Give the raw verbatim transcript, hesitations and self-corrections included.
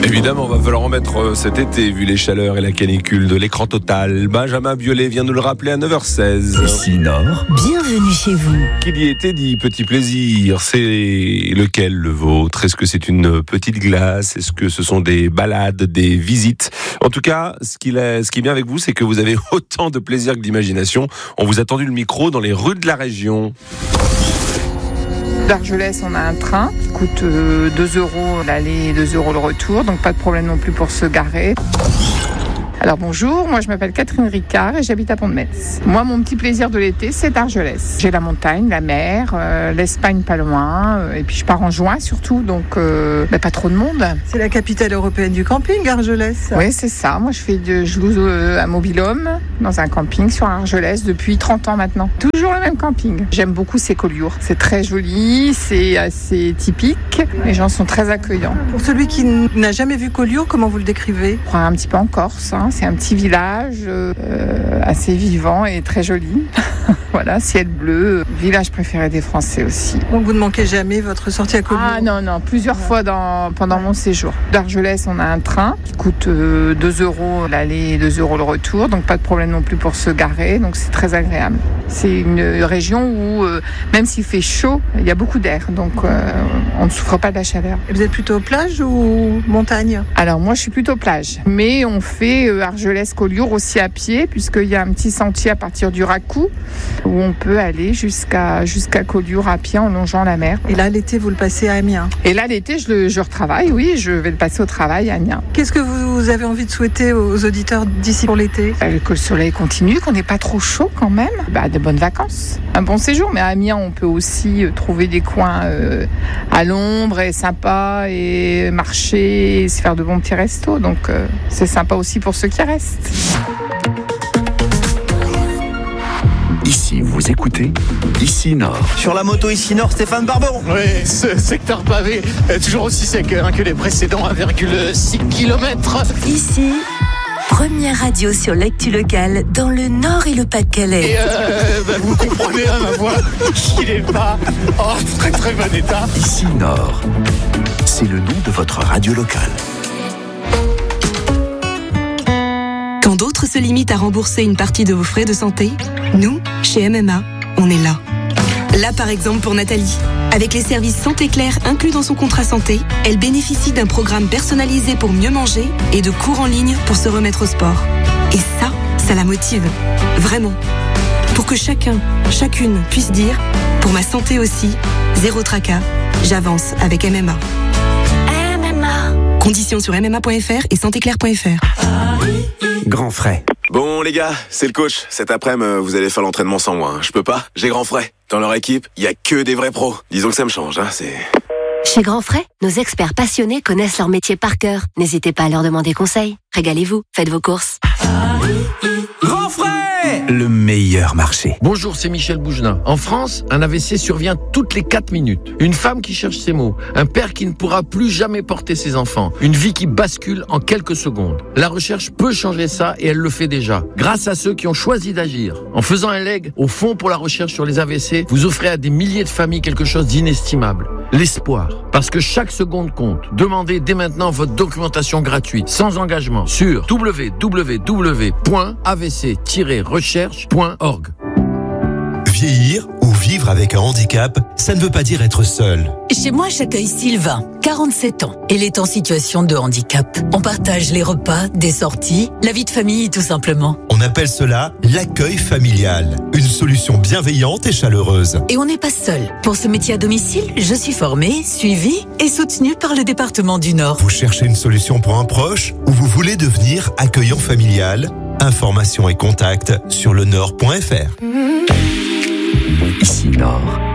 Évidemment, va falloir en mettre cet été, vu les chaleurs et la canicule de l'écran total. Benjamin Biolay vient nous le rappeler à neuf heures seize. Ici Nord. Bienvenue chez vous. Qu'il y était dit, petit plaisir, c'est lequel le vôtre? Est-ce que c'est une petite glace? Est-ce que ce sont des balades, des visites? En tout cas, ce qui est, ce qui est bien avec vous, c'est que vous avez autant de plaisir que d'imagination. On vous a tendu le micro dans les rues de la région. D'Argelès, on a un train qui coûte deux euros l'aller et deux euros le retour, donc pas de problème non plus pour se garer. Alors bonjour, moi je m'appelle Catherine Ricard et j'habite à Pont-de-Metz. Moi, mon petit plaisir de l'été, c'est Argelès. J'ai la montagne, la mer, euh, l'Espagne pas loin, euh, et puis je pars en juin surtout, donc euh, bah, pas trop de monde. C'est la capitale européenne du camping, Argelès. Oui, c'est ça. Moi je fais de, je loue euh, un mobil-home dans un camping sur Argelès depuis trente ans maintenant. Toujours le même camping. J'aime beaucoup ces Collioures. C'est très joli, c'est assez typique. Les gens sont très accueillants. Pour celui qui n'a jamais vu Collioure, comment vous le décrivez? On prend un petit peu en Corse, hein. C'est un petit village euh, assez vivant et très joli. Voilà, ciel bleu, village préféré des Français aussi. Donc vous ne manquez jamais votre sortie à Collioure? Ah non, non, plusieurs ouais. fois dans, pendant ouais. mon séjour. D'Argelès, on a un train qui coûte euh, deux euros l'aller et deux euros le retour, donc pas de problème non plus pour se garer, donc c'est très agréable. C'est une région où, euh, même s'il fait chaud, il y a beaucoup d'air, donc euh, on ne souffre pas de la chaleur. Et vous êtes plutôt plage ou montagne? Alors moi, je suis plutôt plage, mais on fait euh, Argelès-Collioure aussi à pied, puisqu'il y a un petit sentier à partir du Racou, où on peut aller jusqu'à, jusqu'à Collioure à pied en longeant la mer. Et là, l'été, vous le passez à Amiens? Et là, l'été, je, le, je retravaille, oui, je vais le passer au travail à Amiens. Qu'est-ce que vous avez envie de souhaiter aux auditeurs d'ici pour l'été? euh, Que le soleil continue, qu'on n'ait pas trop chaud quand même, bah, de bonnes vacances, un bon séjour. Mais à Amiens, on peut aussi euh, trouver des coins euh, à l'ombre et sympas, et marcher, et se faire de bons petits restos. Donc, euh, c'est sympa aussi pour ceux qui restent. Ici, vous écoutez Ici Nord. Sur la moto Ici Nord, Stéphane Barbon. Oui, ce secteur pavé est toujours aussi sec hein, que les précédents un virgule six kilomètres. Ici, première radio sur l'actu locale dans le Nord et le Pas-de-Calais. Et euh, bah, vous comprenez à ma voix qu'il n'est pas en très très bon état. Ici Nord, c'est le nom de votre radio locale. Quand d'autres se limitent à rembourser une partie de vos frais de santé, nous, chez M M A, on est là. Là, par exemple, pour Nathalie. Avec les services Santé Claire inclus dans son contrat santé, elle bénéficie d'un programme personnalisé pour mieux manger et de cours en ligne pour se remettre au sport. Et ça, ça la motive. Vraiment. Pour que chacun, chacune puisse dire « Pour ma santé aussi, zéro tracas, j'avance avec M M A ». M M A. Conditions sur m m a point f r et santé claire point f r. Grand frais. Bon les gars, c'est le coach. Cet après-midi, vous allez faire l'entraînement sans moi. Hein. Je peux pas, j'ai Grand Frais. Dans leur équipe, il y a que des vrais pros. Disons que ça me change, hein, c'est... Chez Grand Frais, nos experts passionnés connaissent leur métier par cœur. N'hésitez pas à leur demander conseil. Régalez-vous, faites vos courses. Grand Frais, le meilleur marché. Bonjour, c'est Michel Bougenin. En France, un A V C survient toutes les quatre minutes. Une femme qui cherche ses mots. Un père qui ne pourra plus jamais porter ses enfants. Une vie qui bascule en quelques secondes. La recherche peut changer ça et elle le fait déjà. Grâce à ceux qui ont choisi d'agir. En faisant un leg au Fonds pour la recherche sur les A V C, vous offrez à des milliers de familles quelque chose d'inestimable. L'espoir. Parce que chaque seconde compte. Demandez dès maintenant votre documentation gratuite, sans engagement, sur w w w point a v c tiret recherche point org. Vieillir ou vivre avec un handicap, ça ne veut pas dire être seul. Chez moi, j'accueille Sylvain, quarante-sept ans. Elle est en situation de handicap. On partage les repas, des sorties, la vie de famille tout simplement. On appelle cela l'accueil familial. Une solution bienveillante et chaleureuse. Et on n'est pas seul. Pour ce métier à domicile, je suis formée, suivie et soutenue par le département du Nord. Vous cherchez une solution pour un proche ou vous voulez devenir accueillant familial? Informations et contacts sur le nord point f r. Ici Nord.